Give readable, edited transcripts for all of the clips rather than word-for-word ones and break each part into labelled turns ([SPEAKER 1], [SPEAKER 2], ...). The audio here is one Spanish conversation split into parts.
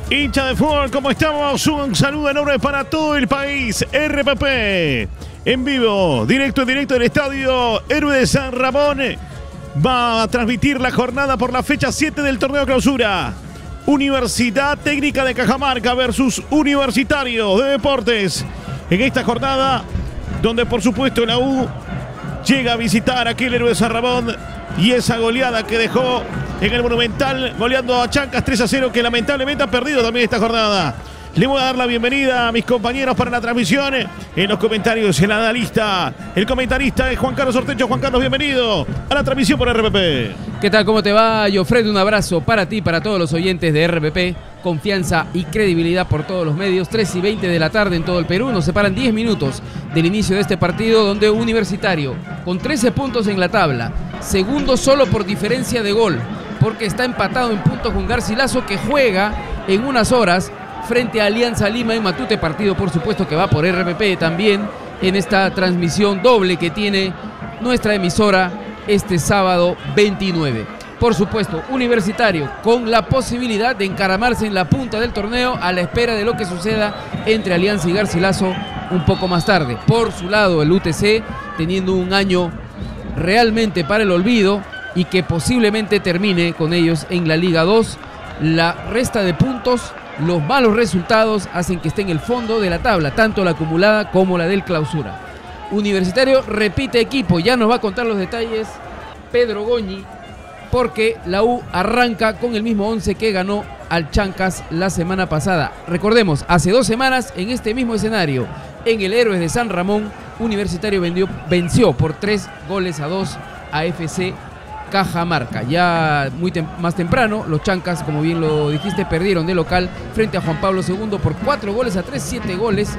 [SPEAKER 1] Hincha de fútbol, ¿cómo estamos? Un saludo enorme para todo el país. RPP, en vivo, directo del estadio Héroes de San Ramón. Va a transmitir la jornada por la fecha 7 del torneo clausura. Universidad Técnica de Cajamarca versus Universitario de Deportes. En esta jornada, donde por supuesto la U llega a visitar aquel Héroe de San Ramón y esa goleada que dejó en el Monumental, goleando a Chancas 3-0, que lamentablemente ha perdido también esta jornada. Le voy a dar la bienvenida a mis compañeros para la transmisión. En los comentarios, el analista, el comentarista es Juan Carlos Ortecho. Juan Carlos, bienvenido a la transmisión por RPP.
[SPEAKER 2] ¿Qué tal? ¿Cómo te va, Jofred? Un abrazo para ti, para todos los oyentes de RPP. Confianza y credibilidad por todos los medios. 3:20 de la tarde en todo el Perú. Nos separan 10 minutos del inicio de este partido, donde Universitario, con 13 puntos en la tabla, segundo solo por diferencia de gol, porque está empatado en puntos con Garcilaso, que juega en unas horas frente a Alianza Lima en Matute, partido por supuesto que va por RPP también en esta transmisión doble que tiene nuestra emisora este sábado 29. Por supuesto, Universitario con la posibilidad de encaramarse en la punta del torneo a la espera de lo que suceda entre Alianza y Garcilaso un poco más tarde. Por su lado, el UTC teniendo un año realmente para el olvido y que posiblemente termine con ellos en la Liga 2. La resta de puntos, los malos resultados hacen que esté en el fondo de la tabla, tanto la acumulada como la del clausura. Universitario repite equipo, ya nos va a contar los detalles Pedro Goñi, porque la U arranca con el mismo 11 que ganó al Chancas la semana pasada. Recordemos, hace 2 semanas en este mismo escenario, en el Héroes de San Ramón, Universitario venció por 3-2 a FC Cajamarca. Ya más temprano, los Chancas, como bien lo dijiste, perdieron de local frente a Juan Pablo II por 4-3, 7 goles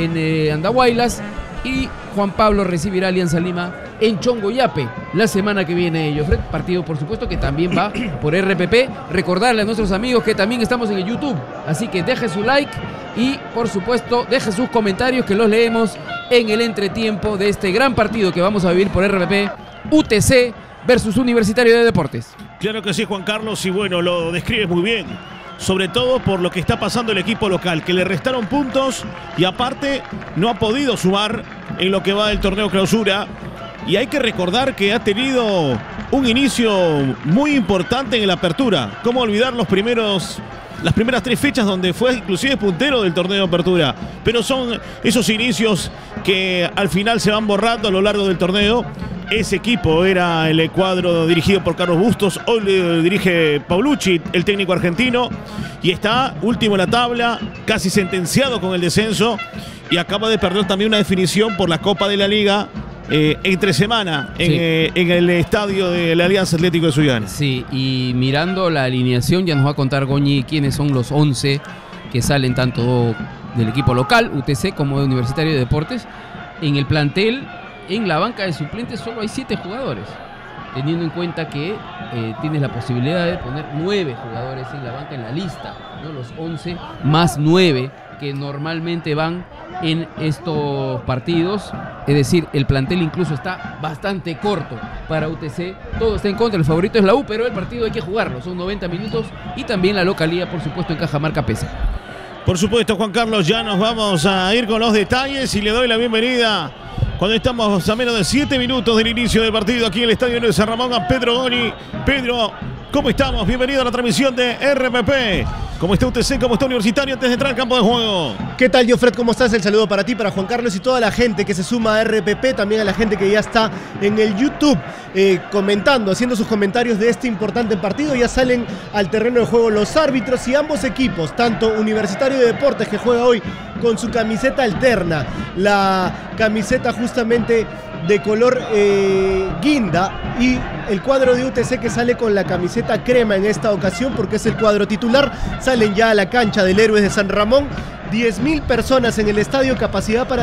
[SPEAKER 2] en Andahuaylas, y Juan Pablo recibirá a Alianza Lima en Chongoyape la semana que viene ellos. Partido por supuesto que también va por RPP. Recordarle a nuestros amigos que también estamos en el YouTube, así que deje su like y por supuesto deje sus comentarios, que los leemos en el entretiempo de este gran partido que vamos a vivir por RPP, UTC versus Universitario de Deportes.
[SPEAKER 1] Claro que sí, Juan Carlos, y bueno, lo describes muy bien, sobre todo por lo que está pasando el equipo local, que le restaron puntos y aparte no ha podido sumar en lo que va del torneo clausura. Y hay que recordar que ha tenido un inicio muy importante en la apertura. ¿Cómo olvidar las primeras 3 fechas donde fue inclusive puntero del torneo de apertura? Pero son esos inicios que al final se van borrando a lo largo del torneo. Ese equipo era el cuadro dirigido por Carlos Bustos, hoy le dirige Paulucci, el técnico argentino, y está último en la tabla, casi sentenciado con el descenso, y acaba de perder también una definición por la Copa de la Liga entre semana en el estadio de la Alianza Atlético de Sullana.
[SPEAKER 2] Sí, y mirando la alineación, ya nos va a contar Goñi quiénes son los 11 que salen tanto del equipo local, UTC, como de Universitario de Deportes. En el plantel, en la banca de suplentes solo hay 7 jugadores, teniendo en cuenta que tienes la posibilidad de poner 9 jugadores en la banca en la lista, ¿no? Los 11 más 9 que normalmente van en estos partidos. Es decir, el plantel incluso está bastante corto para UTC. Todo está en contra, el favorito es la U, pero el partido hay que jugarlo, son 90 minutos y también la localidad, por supuesto, en Cajamarca pesa.
[SPEAKER 1] Por supuesto, Juan Carlos, ya nos vamos a ir con los detalles y le doy la bienvenida, cuando estamos a menos de 7 minutos del inicio del partido aquí en el estadio de San Ramón, a Pedro Goñi. Pedro, ¿cómo estamos? Bienvenido a la transmisión de RPP. ¿Cómo está UTC? ¿Cómo está Universitario antes de entrar al campo de juego?
[SPEAKER 3] ¿Qué tal, Jofred? ¿Cómo estás? El saludo para ti, para Juan Carlos y toda la gente que se suma a RPP, también a la gente que ya está en el YouTube comentando, haciendo sus comentarios de este importante partido. Ya salen al terreno de juego los árbitros y ambos equipos, tanto Universitario de Deportes, que juega hoy con su camiseta alterna, la camiseta justamente de color guinda, y el cuadro de UTC que sale con la camiseta crema en esta ocasión porque es el cuadro titular. Salen ya a la cancha del Héroes de San Ramón. 10.000 personas en el estadio, capacidad para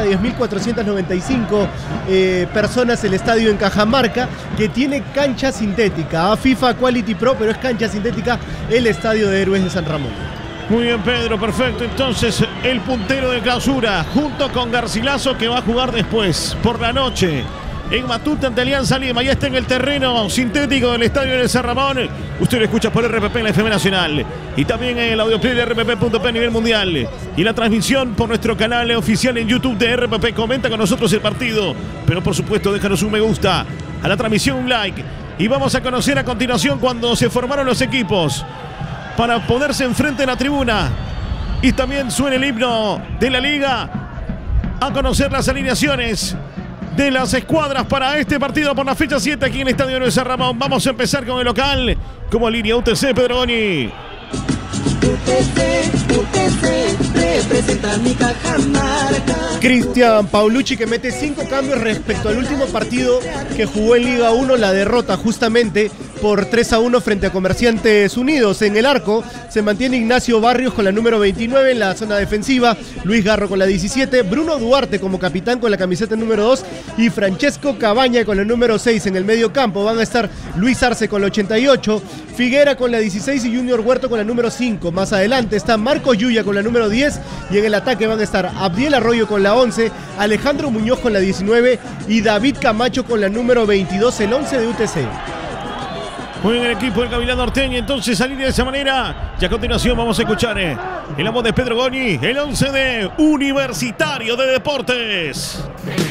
[SPEAKER 3] 10.495 personas el estadio en Cajamarca, que tiene cancha sintética, FIFA Quality Pro, pero es cancha sintética el estadio de Héroes de San Ramón.
[SPEAKER 1] Muy bien, Pedro, perfecto. Entonces, el puntero de clausura, junto con Garcilaso, que va a jugar después, por la noche, en Matute ante Alianza Lima. Ya está en el terreno sintético del estadio de San Ramón. Usted lo escucha por RPP en la FM Nacional y también en el audioplay de RPP.p a nivel mundial y la transmisión por nuestro canal oficial en YouTube de RPP. Comenta con nosotros el partido, pero por supuesto déjanos un me gusta a la transmisión, un like, y vamos a conocer a continuación cuando se formaron los equipos para ponerse enfrente de la tribuna y también suena el himno de la liga, a conocer las alineaciones de las escuadras para este partido por la fecha 7 aquí en el Estadio de San Ramón. Vamos a empezar con el local, como línea UTC, Pedro Goni.
[SPEAKER 4] UTC, representa mi Cajamarca.
[SPEAKER 3] Cristian Paulucci, que mete 5 cambios respecto al último partido que jugó en Liga 1, la derrota justamente por 3-1 frente a Comerciantes Unidos. En el arco se mantiene Ignacio Barrios con la número 29 en la zona defensiva, Luis Garro con la 17, Bruno Duarte como capitán con la camiseta número 2 y Francesco Cabaña con la número 6 en el medio campo. Van a estar Luis Arce con la 88, Figuera con la 16 y Junior Huerto con la número 5. Más adelante está Marcos Yuya con la número 10 y en el ataque van a estar Abdiel Arroyo con la 11, Alejandro Muñoz con la 19 y David Camacho con la número 22, el 11 de UTC.
[SPEAKER 1] Muy bien el equipo del Gavilán Norteño, entonces salir de esa manera. Y a continuación vamos a escuchar en la voz de Pedro Goni, el 11 de Universitario de Deportes.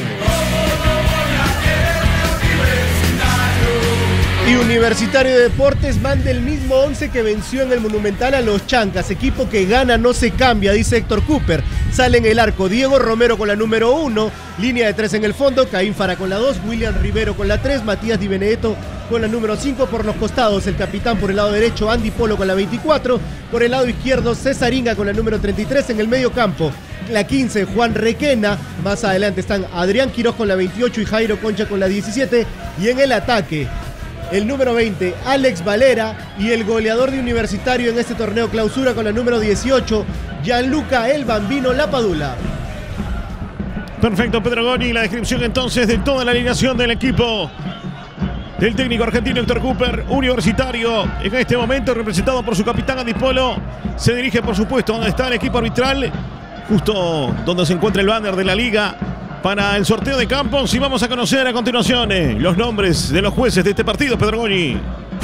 [SPEAKER 3] Y Universitario de Deportes manda el mismo 11 que venció en el Monumental a los Chancas. Equipo que gana no se cambia, dice Héctor Cooper. Sale en el arco Diego Romero con la número 1, línea de 3 en el fondo, Caín Fara con la 2, William Rivero con la 3, Matías Di Benedetto con la número 5. Por los costados, el capitán por el lado derecho, Andy Polo con la 24. Por el lado izquierdo, César Inga con la número 33. En el medio campo, la 15, Juan Requena. Más adelante están Adrián Quiroz con la 28 y Jairo Concha con la 17. Y en el ataque, el número 20, Alex Valera, y el goleador de Universitario en este torneo clausura con la número 18, Gianluca El Bambino Lapadula.
[SPEAKER 1] Perfecto, Pedro Goni, la descripción entonces de toda la alineación del equipo del técnico argentino Héctor Cooper. Universitario en este momento representado por su capitán Andy Polo. Se dirige por supuesto donde está el equipo arbitral, justo donde se encuentra el banner de la liga para el sorteo de campos, y vamos a conocer a continuación los nombres de los jueces de este partido, Pedro Goni.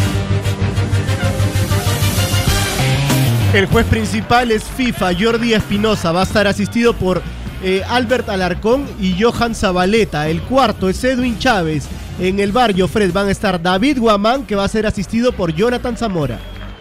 [SPEAKER 3] El juez principal es FIFA, Jordi Espinosa. Va a estar asistido por Albert Alarcón y Johan Zabaleta. El cuarto es Edwin Chávez. En el barrio Fred van a estar David Guamán, que va a ser asistido por Jonathan Zamora.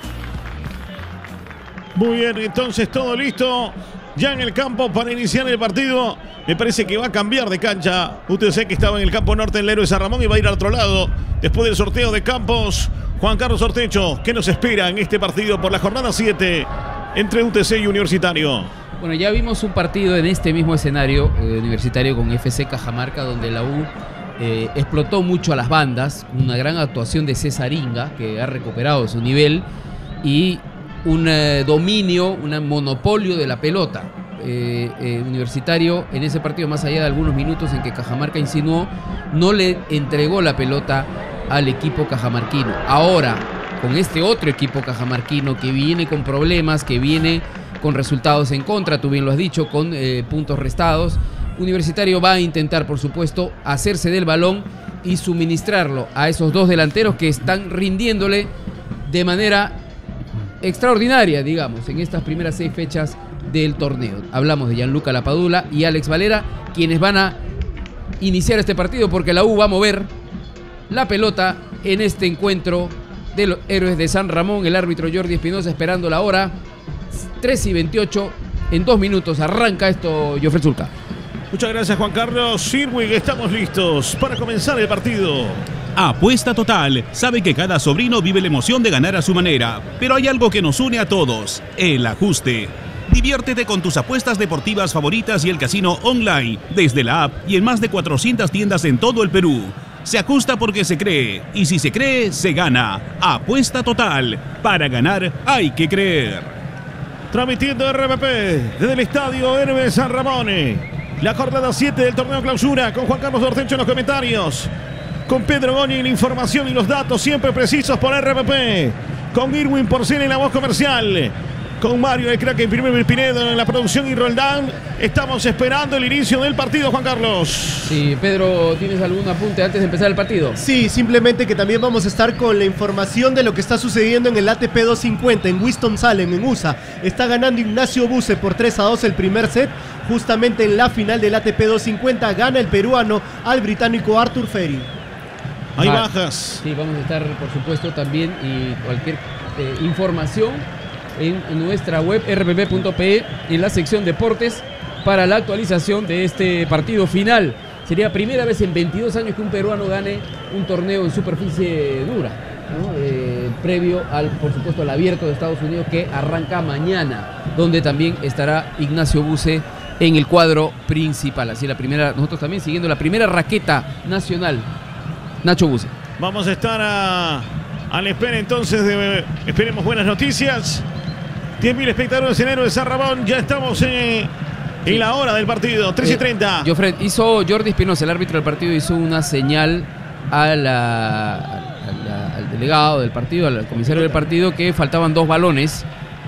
[SPEAKER 1] Muy bien, entonces todo listo ya en el campo para iniciar el partido. Me parece que va a cambiar de cancha UTC, que estaba en el campo norte del Héroe San Ramón, y va a ir al otro lado después del sorteo de campos. Juan Carlos Ortecho, ¿qué nos espera en este partido por la jornada 7 entre UTC y Universitario?
[SPEAKER 2] Bueno, ya vimos un partido en este mismo escenario Universitario con FC Cajamarca, donde la U explotó mucho a las bandas, una gran actuación de César Inga, que ha recuperado su nivel, y un dominio, un monopolio de la pelota. Universitario en ese partido, más allá de algunos minutos en que Cajamarca insinuó, no le entregó la pelota al equipo cajamarquino. Ahora, con este otro equipo cajamarquino que viene con problemas, que viene con resultados en contra, tú bien lo has dicho, con puntos restados, Universitario va a intentar, por supuesto, hacerse del balón y suministrarlo a esos dos delanteros que están rindiéndole de manera extraordinaria, digamos, en estas primeras 6 fechas del torneo. Hablamos de Gianluca Lapadula y Alex Valera, quienes van a iniciar este partido, porque la U va a mover la pelota en este encuentro de los Héroes de San Ramón. El árbitro Jordi Espinosa esperando la hora, 3:28, en 2 minutos arranca esto, Jofre Zulca.
[SPEAKER 1] Muchas gracias, Juan Carlos. Sirwig, estamos listos para comenzar el partido.
[SPEAKER 5] Apuesta Total sabe que cada sobrino vive la emoción de ganar a su manera, pero hay algo que nos une a todos: el ajuste. Diviértete con tus apuestas deportivas favoritas y el casino online, desde la app y en más de 400 tiendas en todo el Perú. Se ajusta porque se cree, y si se cree, se gana. Apuesta Total. Para ganar hay que creer.
[SPEAKER 1] Transmitiendo RPP desde el estadio Héroe San Ramón, la jornada 7 del torneo clausura, con Juan Carlos Ortecho en los comentarios, con Pedro Goni en la información y los datos siempre precisos por RPP, con Irwin Porcel en la voz comercial, con Mario, el crack en primer Pinedo en la producción y Roldán. Estamos esperando el inicio del partido, Juan Carlos.
[SPEAKER 2] Sí, Pedro, ¿tienes algún apunte antes de empezar el partido?
[SPEAKER 3] Sí, simplemente que también vamos a estar con la información de lo que está sucediendo en el ATP 250 en Winston-Salem, en USA. Está ganando Ignacio Buse por 3-2 el primer set. Justamente en la final del ATP 250 gana el peruano al británico Arthur Ferry.
[SPEAKER 1] Hay bajas.
[SPEAKER 2] Sí, vamos a estar, por supuesto, también y cualquier información en nuestra web rpp.pe en la sección deportes para la actualización de este partido final. Sería primera vez en 22 años que un peruano gane un torneo en superficie dura, ¿no? Previo al, por supuesto, al abierto de Estados Unidos que arranca mañana, donde también estará Ignacio Buse en el cuadro principal. Así la primera, nosotros también siguiendo la primera raqueta nacional, Nacho Buse.
[SPEAKER 1] Vamos a estar a la espera entonces de, esperemos buenas noticias. 10.000 espectadores en Héroes de San Ramón. Ya estamos en la hora del partido, 3:30.
[SPEAKER 2] Jofred, hizo Jordi Espinosa, el árbitro del partido, hizo una señal al delegado del partido, al comisario del partido, que faltaban 2 balones,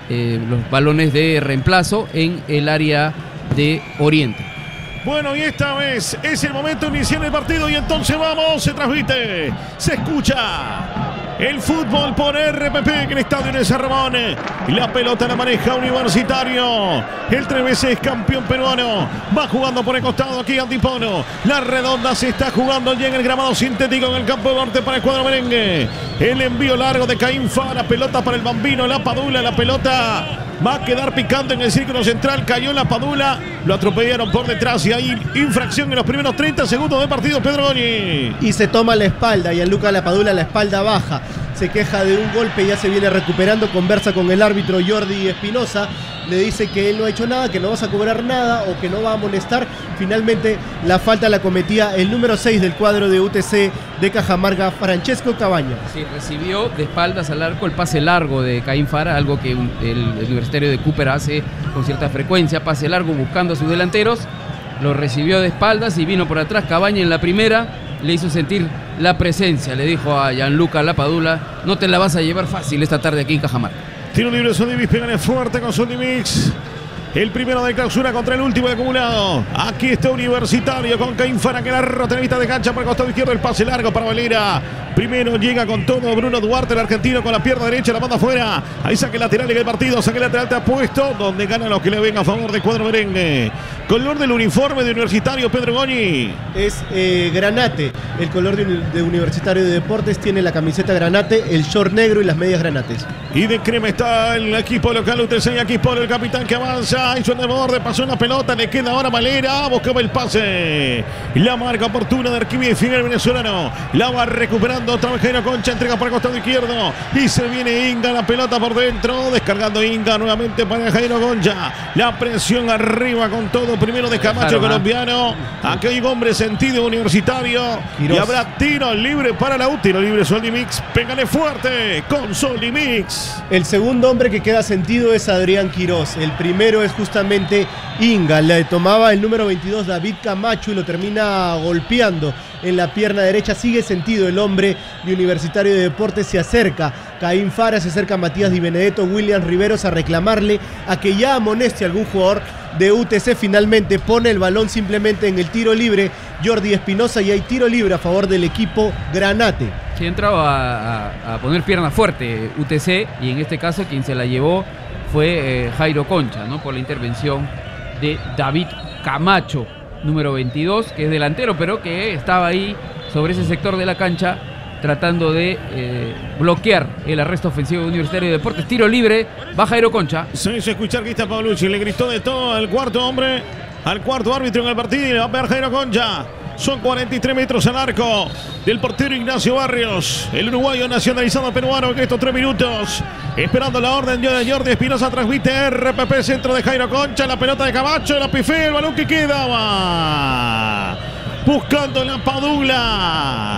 [SPEAKER 2] los balones de reemplazo en el área de Oriente.
[SPEAKER 1] Bueno, y esta vez es el momento de iniciar el partido y entonces vamos, se transmite, se escucha el fútbol por RPP en el estadio de San Ramón. La pelota la maneja Universitario, el 3 veces campeón peruano, va jugando por el costado aquí Antipono. La redonda se está jugando ya en el gramado sintético en el campo de norte para el cuadro merengue. El envío largo de Caín Fara, la pelota para el Bambino, la Padula, la pelota va a quedar picando en el círculo central, cayó la Padula, lo atropellaron por detrás y hay infracción en los primeros 30 segundos del partido, Pedro Goñi.
[SPEAKER 3] Y se toma la espalda, y a Luca Lapadula la espalda baja. Se queja de un golpe, ya se viene recuperando, conversa con el árbitro Jordi Espinosa, le dice que él no ha hecho nada, que no vas a cobrar nada o que no va a amonestar. Finalmente la falta la cometía el número 6 del cuadro de UTC de Cajamarca, Francesco Cabañas.
[SPEAKER 2] Sí, recibió de espaldas al arco el pase largo de Caín Fara, algo que el Universitario de Cooper hace con cierta frecuencia, pase largo buscando a sus delanteros, lo recibió de espaldas y vino por atrás Cabañas en la primera, le hizo sentir la presencia, le dijo a Gianluca Lapadula, no te la vas a llevar fácil esta tarde aquí en Cajamarca.
[SPEAKER 1] Tiro libre Sodimix, pégale fuerte con Sodimix. El primero de clausura contra el último de acumulado. Aquí está Universitario con Caín Fara que la rota en mitad de cancha para el costado izquierdo. El pase largo para Valera. Primero llega con todo Bruno Duarte, el argentino, con la pierna derecha, la manda afuera. Ahí saque lateral en el partido. Saque lateral te ha puesto, donde ganan los que le ven a favor del cuadro merengue. Color del uniforme de Universitario, Pedro Goñi.
[SPEAKER 3] Es granate. El color de Universitario de Deportes tiene la camiseta granate, el short negro y las medias granates.
[SPEAKER 1] Y de crema está el equipo local UTC. Aquí por el capitán que avanza. Hizo el desborde, pasó una pelota. Le queda ahora Valera. Buscaba el pase. La marca oportuna de Arquímedes Figueroa, el venezolano. La va recuperando otra vez Jairo Concha. Entrega por el costado izquierdo. Y se viene Inga. La pelota por dentro. Descargando Inga nuevamente para Jairo Concha. La presión arriba con todo. Primero de Camacho, colombiano. Aquí hay hombre sentido Universitario. Quirós. Y habrá tiro libre para la U. Tiro libre Solimix. Pégale fuerte con Solimix.
[SPEAKER 3] El segundo hombre que queda sentido es Adrián Quirós. El primero es justamente Inga. Le tomaba el número 22 David Camacho y lo termina golpeando en la pierna derecha. Sigue sentido el hombre de Universitario de Deportes. Se acerca Caín Fara, se acerca Matías Di Benedetto, William Riveros a reclamarle a que ya amoneste a algún jugador de UTC. Finalmente pone el balón simplemente en el tiro libre Jordi Espinosa y hay tiro libre a favor del equipo Granate.
[SPEAKER 2] Sí, entraba a poner pierna fuerte UTC y en este caso quien se la llevó fue Jairo Concha, ¿no? Por la intervención de David Camacho, número 22, que es delantero, pero que estaba ahí sobre ese sector de la cancha tratando de bloquear el arresto ofensivo de Universitario de Deportes. Tiro libre, va Jairo Concha.
[SPEAKER 1] Se hizo escuchar que está Paulucci, le gritó de todo al cuarto hombre, al cuarto árbitro en el partido y le va a pegar Jairo Concha. Son 43 metros al arco del portero Ignacio Barrios, el uruguayo nacionalizado peruano en estos 3 minutos. Esperando la orden de Jordi Espinosa, transmite RPP, centro de Jairo Concha, la pelota de Camacho, la pifé, el balón que quedaba. Buscando la Padula.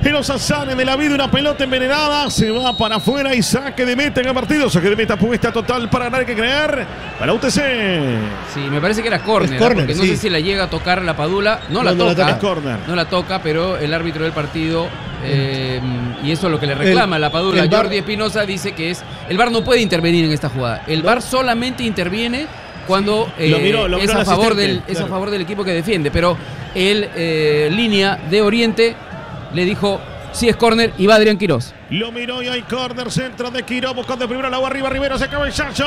[SPEAKER 1] En los azares de la vida, una pelota envenenada. Se va para afuera y saque de meta en el partido. Saque de meta, apuesta total para ganar, hay que creer. Para UTC.
[SPEAKER 2] Sí, me parece que era córner, porque no sé si la llega a tocar la Padula. No la toca. No la toca, pero el árbitro del partido, y eso es lo que le reclama la Padula. Jordi Espinosa dice que el VAR no puede intervenir en esta jugada. El VAR solamente interviene cuando es a favor del equipo que defiende. Pero línea de Oriente le dijo: sí es córner, y va Adrián Quirós.
[SPEAKER 1] Lo miró y hay córner, centro de Quirós, buscando primero la arriba, Rivero, se cabezazo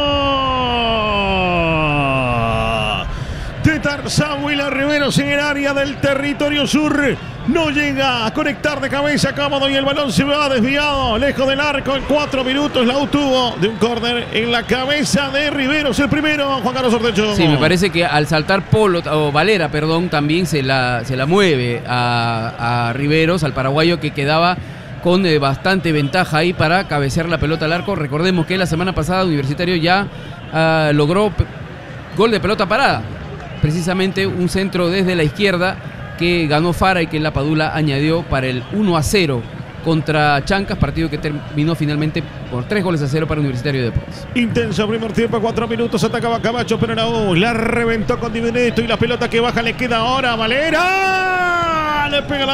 [SPEAKER 1] de Tarzán Huila Riveros en el área del territorio sur. No llega a conectar de cabeza cómodo y el balón se va desviado, lejos del arco. En 4 minutos la U tuvo de un córner en la cabeza de Riveros, el primero, Juan Carlos Ortecho.
[SPEAKER 2] Sí, me parece que al saltar Valera, también se la mueve a Riveros, al paraguayo, que quedaba con bastante ventaja ahí para cabecear la pelota al arco. Recordemos que la semana pasada Universitario ya logró gol de pelota parada, precisamente un centro desde la izquierda que ganó Fara y que la Padula añadió para el 1-0 contra Chancas, partido que terminó finalmente por 3-0 para Universitario de Deportes.
[SPEAKER 1] Intenso primer tiempo, 4 minutos, atacaba Camacho, pero la reventó con Di Benedetto y la pelota que baja le queda ahora a Valera. Le pega el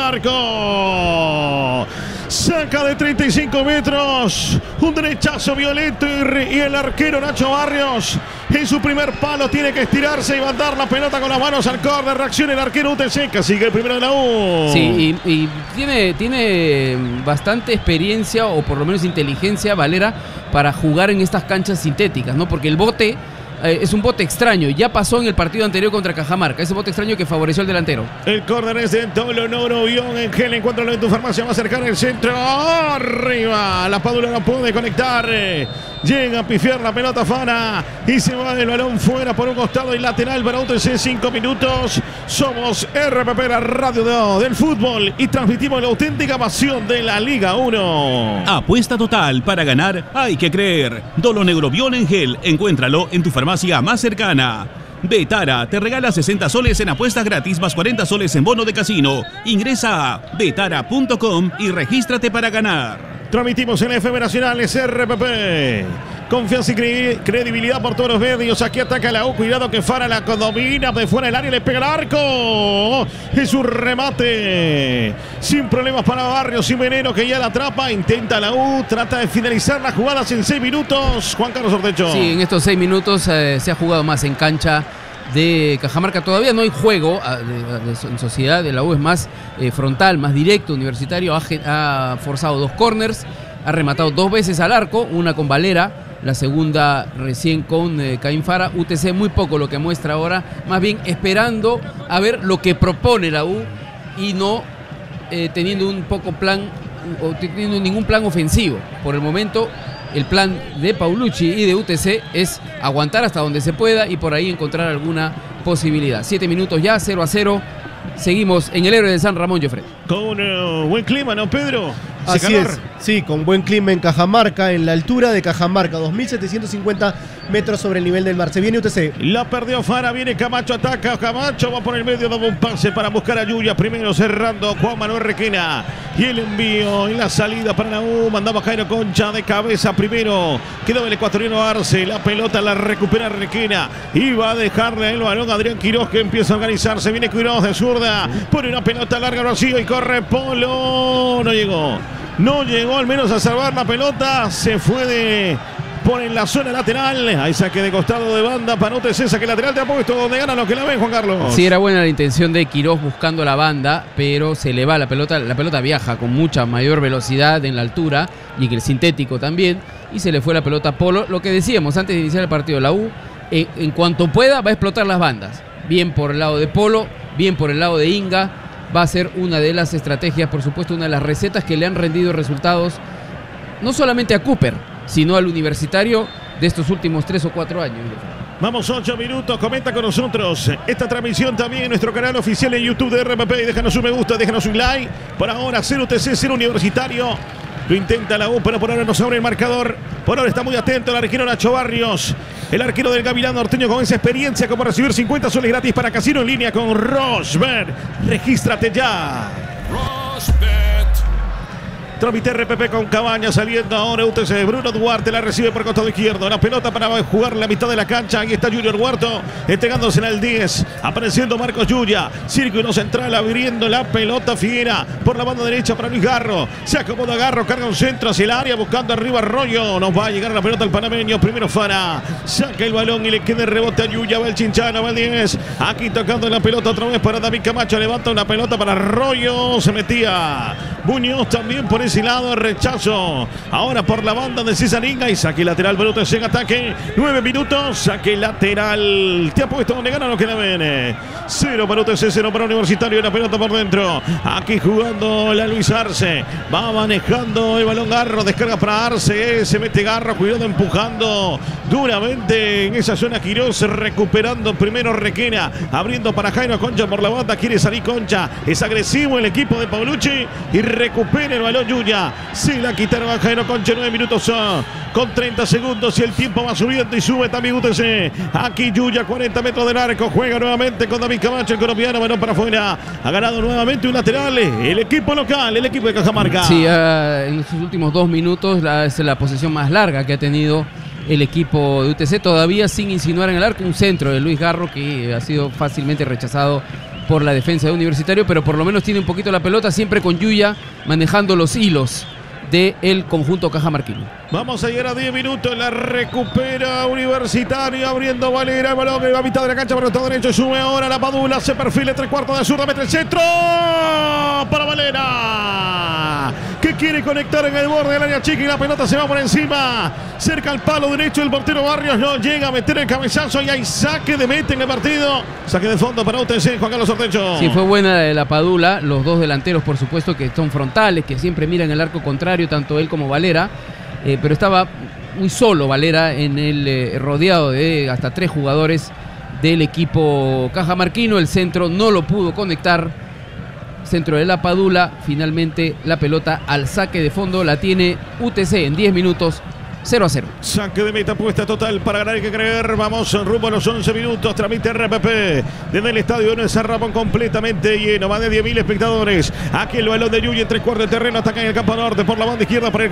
[SPEAKER 1] arco. Saca de 35 metros. Un derechazo violento y el arquero Nacho Barrios en su primer palo tiene que estirarse y mandar la pelota con las manos al córner. Reacciona el arquero UTC, que sigue el primero de la U.
[SPEAKER 2] Sí, y tiene bastante experiencia, o por lo menos inteligencia, Valera, para jugar en estas canchas sintéticas, ¿no? Porque el bote es un bote extraño. Ya pasó en el partido anterior contra Cajamarca. Ese bote extraño que favoreció al delantero. El córner es de Tolo Norovión.
[SPEAKER 1] Engel, encuéntralo en tu farmacia más cercana, el centro. Arriba. La Padula no puede conectar. Llega a pifiar la pelota Fana y se va el balón fuera por un costado y lateral para UTC. 5 minutos. Somos RPP, la radio del fútbol, y transmitimos la auténtica pasión de la Liga 1.
[SPEAKER 5] Apuesta total, para ganar hay que creer. Doloneurobión en gel, encuéntralo en tu farmacia más cercana. Betara te regala 60 soles en apuestas gratis más 40 soles en bono de casino. Ingresa a betara.com y regístrate para ganar.
[SPEAKER 1] Transmitimos en FM Nacionales RPP. Confianza y credibilidad por todos los medios. Aquí ataca la U. Cuidado que Fara la domina de fuera del área. Le pega el arco. Es un remate sin problemas para Barrios y Veneno, que ya la atrapa. Intenta la U. Trata de finalizar las jugadas en 6 minutos. Juan Carlos Ortecho.
[SPEAKER 2] Sí, en estos 6 minutos se ha jugado más en cancha de Cajamarca. Todavía no hay juego en sociedad de la U, es más frontal, más directo. Universitario ha forzado 2 corners, ha rematado 2 veces al arco, una con Valera, la segunda recién con Caín Fara. UTC muy poco lo que muestra ahora, más bien esperando a ver lo que propone la U y no teniendo teniendo ningún plan ofensivo. Por el momento el plan de Paulucci y de UTC es aguantar hasta donde se pueda y por ahí encontrar alguna posibilidad. 7 minutos ya, 0-0. Seguimos en el Héroe de San Ramón, Jofre.
[SPEAKER 1] Con buen clima, ¿no, Pedro?
[SPEAKER 3] Así es, sí, con buen clima en Cajamarca, en la altura de Cajamarca, 2.750 metros sobre el nivel del mar. Se viene UTC.
[SPEAKER 1] La perdió Fara, viene Camacho, ataca Camacho, va por el medio, dando un pase para buscar a Yuya, primero cerrando Juan Manuel Requena. Y el envío y la salida para la U, mandaba Jairo Concha de cabeza primero. Quedó el ecuatoriano Arce, la pelota la recupera Requena. Y va a dejarle el balón a Adrián Quirós, que empieza a organizarse. Viene Quirós de zurda, pone una pelota larga al vacío y corre Polo. No llegó al menos a salvar la pelota. Se fue por en la zona lateral. Ahí saque de costado de banda para UTC. Saque lateral de apuesto donde ganan los que la ven, Juan Carlos.
[SPEAKER 2] Sí, era buena la intención de Quirós buscando la banda, pero se le va la pelota. La pelota viaja con mucha mayor velocidad en la altura y que el sintético también. Y se le fue la pelota a Polo. Lo que decíamos antes de iniciar el partido, la U, en cuanto pueda, va a explotar las bandas. Bien por el lado de Polo, bien por el lado de Inga. Va a ser una de las estrategias, por supuesto, una de las recetas que le han rendido resultados no solamente a Cooper, sino al Universitario de estos últimos 3 o 4 años.
[SPEAKER 1] Vamos, 8 minutos, comenta con nosotros esta transmisión también en nuestro canal oficial en YouTube de RPP. Déjanos un me gusta, déjanos un like. Por ahora 0 UTC, 0 Universitario. Lo intenta la U, pero por ahora no se abre el marcador. Por ahora está muy atento el arquero Nacho Barrios, el arquero del Gavilán Norteño, con esa experiencia como recibir 50 soles gratis para casino en línea con Rochebet. Regístrate ya.
[SPEAKER 6] Rochebet.
[SPEAKER 1] Trámite RPP con Cabañas saliendo ahora UTC. Bruno Duarte la recibe por costado izquierdo. La pelota para jugar la mitad de la cancha. Ahí está Junior Huerto entregándosela al 10. Apareciendo Marcos Yuya. Círculo central abriendo la pelota Fiera por la banda derecha para Luis Garro. Se acomoda Garro, carga un centro hacia el área buscando arriba Arroyo. Nos va a llegar la pelota al panameño. Primero Fara. Saca el balón y le queda el rebote a Yuya. Va el Chinchano, va el 10. Aquí tocando la pelota otra vez para David Camacho. Levanta una pelota para Arroyo. Se metía Muñoz también por ese lado. Rechazo. Ahora por la banda de Cesaringa. Y saque lateral para UTC en ataque. 9 minutos. Saque lateral. Te apuesto donde gana lo que la viene. 0 para UTC, 0 para Universitario. La pelota por dentro. Aquí jugando la Luis Arce. Va manejando el balón Garro. Descarga para Arce. Se mete Garro. Cuidado empujando duramente en esa zona Quirós. Recuperando primero Requena. Abriendo para Jairo Concha por la banda. Quiere salir Concha. Es agresivo el equipo de Paulucci. Y recupera el balón Yuya. Se la quitaron a Jairo Concha. 9 minutos con 30 segundos. Y el tiempo va subiendo y sube también UTC. Aquí Yuya, 40 metros del arco. Juega nuevamente con David Camacho, el colombiano. Balón para afuera. Ha ganado nuevamente un lateral. El equipo local, el equipo de Cajamarca.
[SPEAKER 2] Sí, en estos últimos 2 minutos es la posesión más larga que ha tenido el equipo de UTC. Todavía sin insinuar en el arco. Un centro de Luis Garro que ha sido fácilmente rechazado por la defensa de Universitario, pero por lo menos tiene un poquito la pelota, siempre con Yuya manejando los hilos del conjunto cajamarquino.
[SPEAKER 1] Vamos a llegar a 10 minutos, la recupera Universitario, abriendo Valera, el balón a mitad de la cancha por el lado derecho, sube ahora la Padula, se perfila 3/4 de zurda, mete el centro para Valera, que quiere conectar en el borde del área chica y la pelota se va por encima, cerca al palo derecho, el portero Barrios no llega a meter el cabezazo y hay saque de meta en el partido, saque de fondo para UTC, Juan Carlos Ortecho.
[SPEAKER 2] Sí, fue buena la Padula, los dos delanteros por supuesto que son frontales, que siempre miran el arco contrario, tanto él como Valera, pero estaba muy solo Valera en el rodeado de hasta 3 jugadores del equipo cajamarquino. El centro no lo pudo conectar, centro de la Padula. Finalmente la pelota al saque de fondo la tiene UTC en 10 minutos. 0-0.
[SPEAKER 1] Saque de meta puesta total para ganar, hay que creer. Vamos rumbo a los 11 minutos. Tramite RPP desde el estadio de San Ramón completamente lleno. Más de 10.000 espectadores. Aquí el balón de Yuya en 3/4 de terreno. Ataca en el campo norte por la banda izquierda para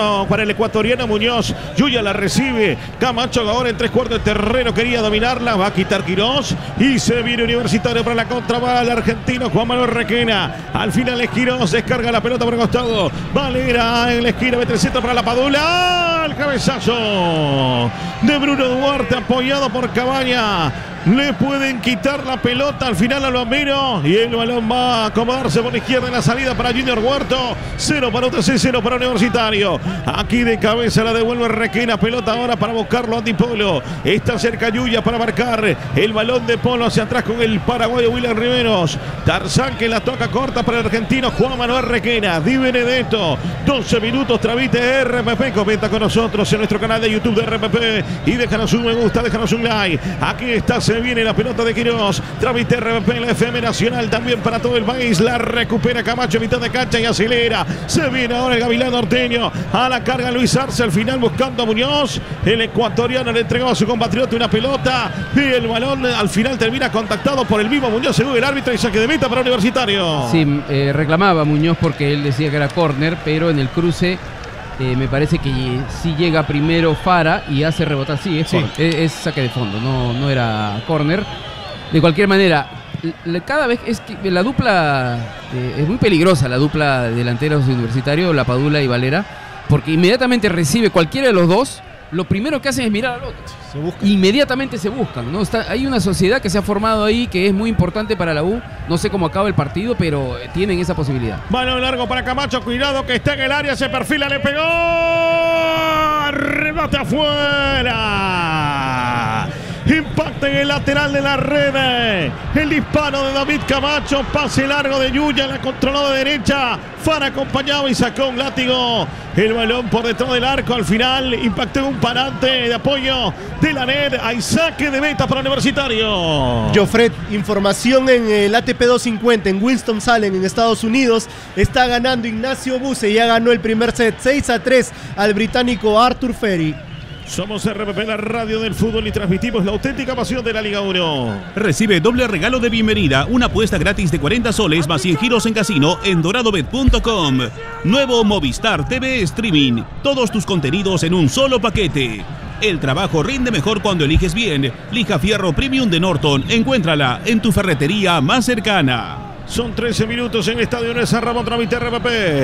[SPEAKER 1] el ecuatoriano Muñoz. Yuya la recibe. Camacho ahora en 3/4 de terreno. Quería dominarla. Va a quitar Quirós. Y se viene Universitario para la contra. Va el argentino Juan Manuel Requena. Al final es Quirós. Descarga la pelota por el costado. Valera en la esquina. Mete el centro para la Padula. El cabezazo de Bruno Duarte apoyado por Cabaña. Le pueden quitar la pelota al final al bombero y el balón va a acomodarse por la izquierda en la salida para Junior Huerto. 0 para UTC, 0 para Universitario. Aquí de cabeza la devuelve Requena. Pelota ahora para buscarlo Andy Polo. Está cerca Yuya para marcar el balón de Polo hacia atrás con el paraguayo William Riveros. Tarzán que la toca corta para el argentino Juan Manuel Requena. Di Benedetto. 12 minutos. Travite RPP. Comenta con nosotros en nuestro canal de YouTube de RPP y déjanos un me gusta, déjanos un like. Aquí está. Se viene la pelota de Quirós. Trámite RPP en la FM Nacional también para todo el país. La recupera Camacho a mitad de cancha y acelera. Se viene ahora el Gavilán norteño. A la carga Luis Arce al final buscando a Muñoz. El ecuatoriano le entregó a su compatriota una pelota. Y el balón al final termina contactado por el mismo Muñoz según el árbitro y saque de meta para Universitario.
[SPEAKER 2] Sí, reclamaba Muñoz porque él decía que era córner, pero en el cruce me parece que sí llega primero Fara y hace rebotar. Sí, es saque de fondo, no era córner. De cualquier manera, cada vez es que la dupla es muy peligrosa, la dupla de delanteros de Universitario, la Padula y Valera, porque inmediatamente recibe cualquiera de los dos, lo primero que hacen es mirar al otro. Inmediatamente se buscan, ¿no? Hay una sociedad que se ha formado ahí que es muy importante para la U. No sé cómo acaba el partido, pero tienen esa posibilidad.
[SPEAKER 1] Balón largo para Camacho, cuidado que está en el área, se perfila, le pegó. Remate afuera. Impacta en el lateral de la red. El disparo de David Camacho. Pase largo de Yuya. La controló de derecha. Fara acompañado y sacó un látigo. El balón por detrás del arco. Al final impactó en un parante de apoyo de la red. Hay saque de meta para Universitario.
[SPEAKER 3] Jofred, información en el ATP 250 en Winston-Salem en Estados Unidos. Está ganando Ignacio Buse. Ya ganó el primer set 6-3 al británico Arthur Ferry.
[SPEAKER 1] Somos RPP, la radio del fútbol, y transmitimos la auténtica pasión de la Liga 1.
[SPEAKER 5] Recibe doble regalo de bienvenida, una apuesta gratis de 40 soles más 100 giros en casino en doradobet.com. Nuevo Movistar TV Streaming, todos tus contenidos en un solo paquete. El trabajo rinde mejor cuando eliges bien. Lija Fierro Premium de Norton, encuéntrala en tu ferretería más cercana.
[SPEAKER 1] Son 13 minutos en el Estadio Néstor Ramón, trámite RPP.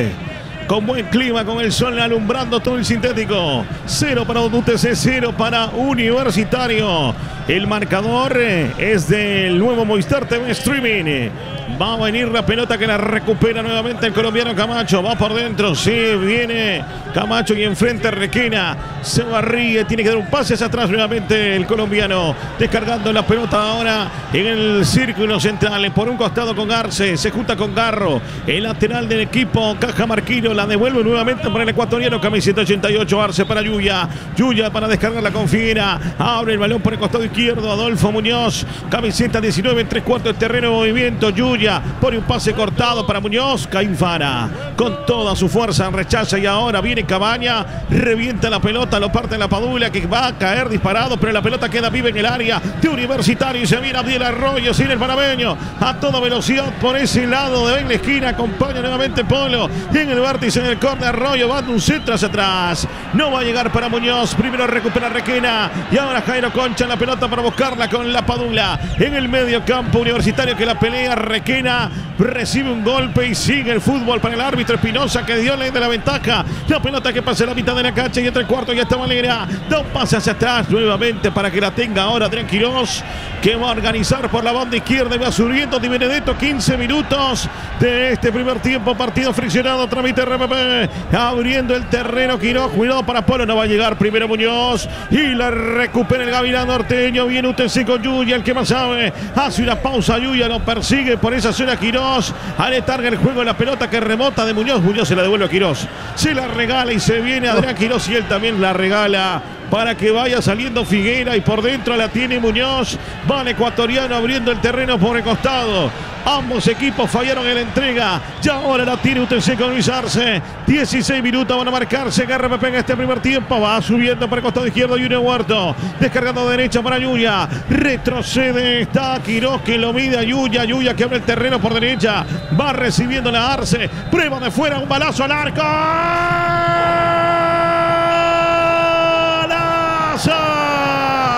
[SPEAKER 1] Con buen clima, con el sol alumbrando todo el sintético. 0 para UTC, 0 para Universitario. El marcador es del nuevo Movistar TV Streaming. Va a venir la pelota que la recupera nuevamente el colombiano Camacho. Va por dentro, sí, viene Camacho y enfrente Requena. Se barríe, tiene que dar un pase hacia atrás nuevamente el colombiano. Descargando la pelota ahora en el círculo central. Por un costado con Arce, se junta con Garro. El lateral del equipo Cajamarquino la devuelve nuevamente para el ecuatoriano. Camiseta 88, Arce para Yuya. Yuya para descargarla con Figuera. Abre el balón por el costado izquierdo. Adolfo Muñoz. Camiseta 19 en 3/4 de terreno de movimiento. Yuya pone un pase cortado para Muñoz. Caifara con toda su fuerza rechaza y ahora viene Cabaña. Revienta la pelota, lo parte la Padula que va a caer disparado, pero la pelota queda viva en el área de Universitario y se viene Abdiel Arroyo sin el panameño. A toda velocidad por ese lado de la esquina. Acompaña nuevamente Polo en el vértice en el córner. Arroyo va un centro hacia atrás. No va a llegar para Muñoz. Primero recupera Requena y ahora Jairo Concha la pelota para buscarla con la Padula en el medio campo. Universitario que la pelea. Requena recibe un golpe y sigue el fútbol para el árbitro Espinosa que dio ley de la ventaja. La pelota que pasa a la mitad de la cancha y entre el cuarto ya está Valera. Da un pase hacia atrás nuevamente para que la tenga ahora Adrián Quirós, que va a organizar por la banda izquierda y va subiendo Di Benedetto. 15 minutos de este primer tiempo, partido friccionado, trámite RPP, abriendo el terreno Quirós, cuidado para Polo, no va a llegar primero Muñoz y la recupera el Gavilán norteño. Viene UTC con Yuya, el que más sabe, hace una pausa, Yuya lo persigue por esa zona Quirós, aletarga el juego, la pelota que remota de Muñoz. Muñoz se la devuelve a Quirós, se la regala y se viene Adrián Quirós y él también la regala para que vaya saliendo Figuera y por dentro la tiene Muñoz. Va el ecuatoriano abriendo el terreno por el costado. Ambos equipos fallaron en la entrega. Ya ahora la tiene UTC con Luis Arce. 16 minutos van a marcarse en RPP en este primer tiempo. Va subiendo por el costado izquierdo Junior Huerto. Descargando de derecha para Yuya. Retrocede. Está Quirós que lo mide a Yuya. Yuya que abre el terreno por derecha. Va recibiendo la Arce. Prueba de fuera. Un balazo al arco.